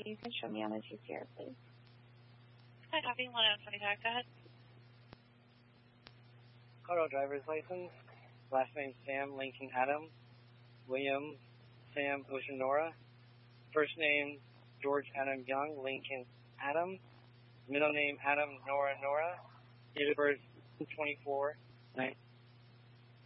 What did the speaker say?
you can show me on the GPR, please. Hi, copy 125. Go ahead. Auto driver's license. Last name Sam Lincoln Adam. William Sam Ocean Nora. First name George Adam Young Lincoln Adam. Middle name Adam Nora Nora. Date of birth 24/9.